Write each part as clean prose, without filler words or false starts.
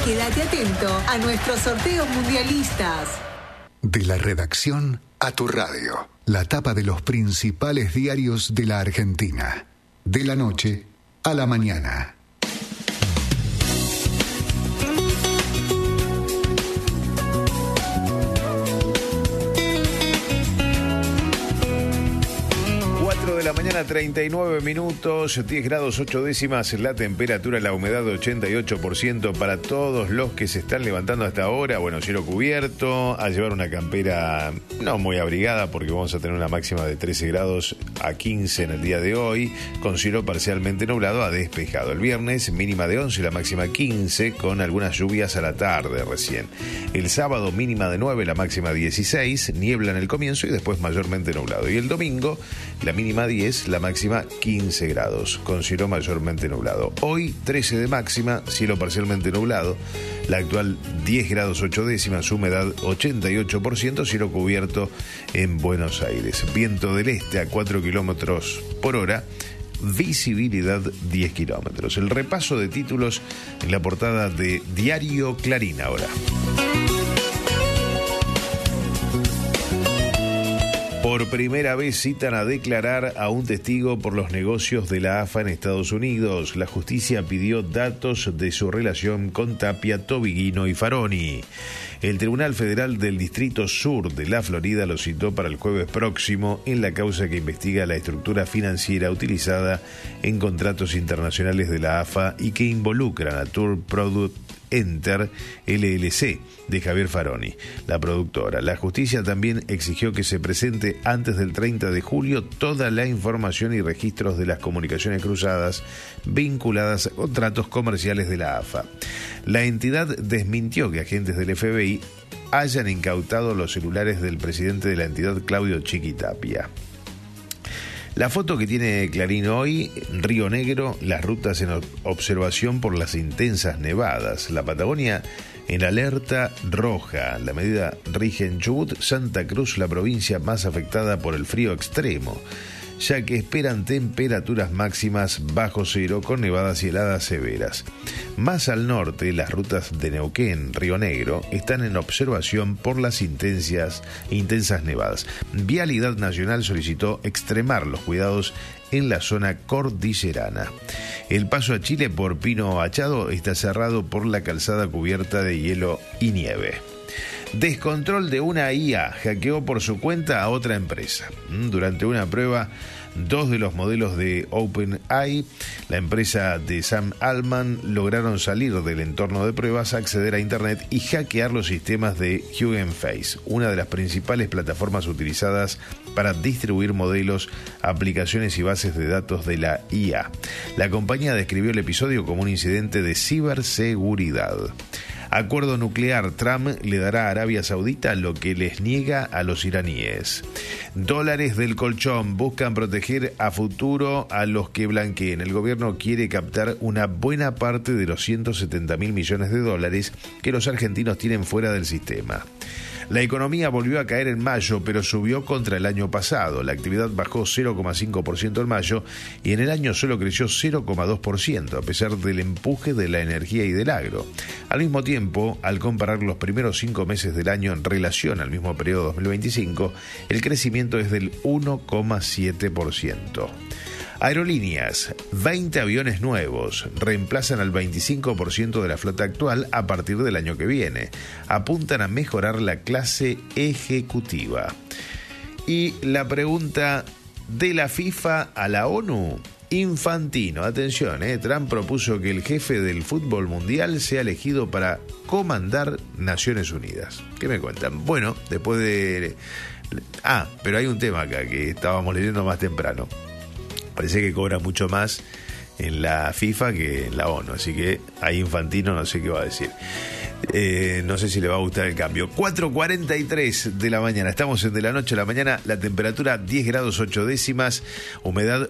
quédate atento a nuestros sorteos mundialistas. De la redacción a tu radio. La tapa de los principales diarios de la Argentina. De la noche a la mañana. De la mañana, 39 minutos, 10 grados 8 décimas la temperatura, la humedad de 88% para todos los que se están levantando hasta ahora. Bueno, cielo cubierto, a llevar una campera no muy abrigada porque vamos a tener una máxima de 13 grados a 15 en el día de hoy, con cielo parcialmente nublado a despejado. El viernes mínima de 11, la máxima 15, con algunas lluvias a la tarde recién. El sábado mínima de 9, la máxima 16, niebla en el comienzo y después mayormente nublado. Y el domingo la mínima 10, la máxima 15 grados, con cielo mayormente nublado. Hoy 13 de máxima, cielo parcialmente nublado. La actual 10 grados 8 décimas, humedad 88%, cielo cubierto en Buenos Aires. Viento del este a 4 kilómetros por hora, visibilidad 10 kilómetros. El repaso de títulos en la portada de Diario Clarín ahora. Por primera vez citan a declarar a un testigo por los negocios de la AFA en Estados Unidos. La justicia pidió datos de su relación con Tapia, Tobiguino y Faroni. El Tribunal Federal del Distrito Sur de la Florida lo citó para el jueves próximo en la causa que investiga la estructura financiera utilizada en contratos internacionales de la AFA y que involucran a Tour Product Enter LLC de Javier Faroni, la productora. La justicia también exigió que se presente antes del 30 de julio toda la información y registros de las comunicaciones cruzadas vinculadas a contratos comerciales de la AFA. La entidad desmintió que agentes del FBI hayan incautado los celulares del presidente de la entidad, Claudio Chiqui Tapia. La foto que tiene Clarín hoy, Río Negro, las rutas en observación por las intensas nevadas. La Patagonia en alerta roja. La medida rige en Chubut, Santa Cruz, la provincia más afectada por el frío extremo, ya que esperan temperaturas máximas bajo cero con nevadas y heladas severas. Más al norte, las rutas de Neuquén, Río Negro, están en observación por las intensas nevadas. Vialidad Nacional solicitó extremar los cuidados en la zona cordillerana. El paso a Chile por Pino Achado está cerrado por la calzada cubierta de hielo y nieve. Descontrol de una IA hackeó por su cuenta a otra empresa. Durante una prueba, 2 de los modelos de OpenAI, la empresa de Sam Altman, lograron salir del entorno de pruebas, acceder a Internet y hackear los sistemas de Hugging Face, una de las principales plataformas utilizadas para distribuir modelos, aplicaciones y bases de datos de la IA. La compañía describió el episodio como un incidente de ciberseguridad. Acuerdo nuclear, Trump le dará a Arabia Saudita lo que les niega a los iraníes. Dólares del colchón buscan proteger a futuro a los que blanqueen. El gobierno quiere captar una buena parte de los 170.000 millones de dólares que los argentinos tienen fuera del sistema. La economía volvió a caer en mayo, pero subió contra el año pasado. La actividad bajó 0,5% en mayo y en el año solo creció 0,2%, a pesar del empuje de la energía y del agro. Al mismo tiempo, al comparar los primeros 5 meses del año en relación al mismo periodo 2025, el crecimiento es del 1,7%. Aerolíneas, 20 aviones nuevos, reemplazan al 25% de la flota actual a partir del año que viene. Apuntan a mejorar la clase ejecutiva. Y la pregunta de la FIFA a la ONU, Infantino, atención, Trump propuso que el jefe del fútbol mundial sea elegido para comandar Naciones Unidas. ¿Qué me cuentan? Bueno, después de... pero hay un tema acá que estábamos leyendo más temprano. Parece que cobra mucho más en la FIFA que en la ONU, así que ahí Infantino no sé qué va a decir. No sé si le va a gustar el cambio. 4:43 de la mañana, estamos en de la noche a la mañana, la temperatura 10 grados 8 décimas, humedad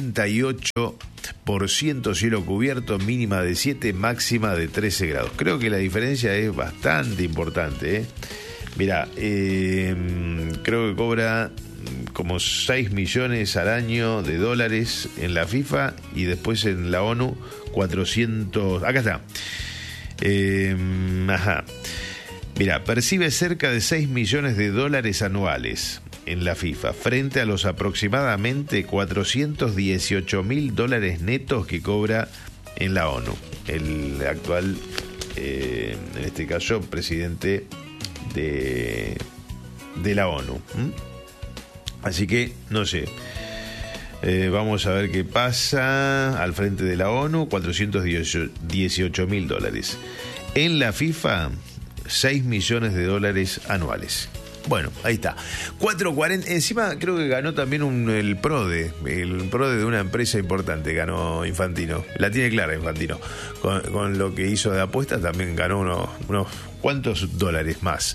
88%, cielo cubierto, mínima de 7, máxima de 13 grados. Creo que la diferencia es bastante importante, Mirá, creo que cobra como 6 millones al año de dólares en la FIFA y después en la ONU 400, acá está, Mira, percibe cerca de 6 millones de dólares anuales en la FIFA, frente a los aproximadamente 418.000 dólares netos que cobra en la ONU. El actual, en este caso, presidente de la ONU. Así que, no sé. Vamos a ver qué pasa al frente de la ONU, 418.000 dólares. En la FIFA, 6 millones de dólares anuales. Bueno, ahí está. 4.40. Encima creo que ganó también el PRODE de una empresa importante, ganó Infantino. La tiene clara Infantino. Con lo que hizo de apuestas también ganó unos ¿cuántos dólares más?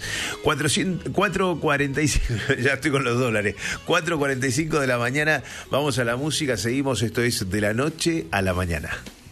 4.45, ya estoy con los dólares. 4.45 de la mañana, vamos a la música, seguimos, esto es De la Noche a la Mañana.